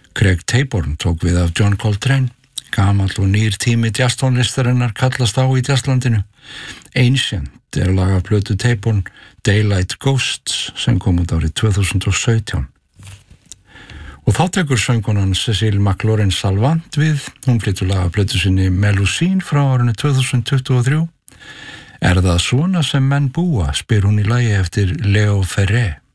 Craig Taborn tók við af John Coltrane. Gamall og nýr tími jazztónlistarinnar kallast á í jazzlandinu. Ancient lag af plötu Taborn, Daylight Ghosts, sem kom út árið 2017. Og þá tekur söngkonan Cecile McLaurin Salvant við. Hún flytur lag af plötu sinni Melusine frá árinu 2023. Er það svona sem menn búa, spyr hún í lagi eftir Leo Ferré.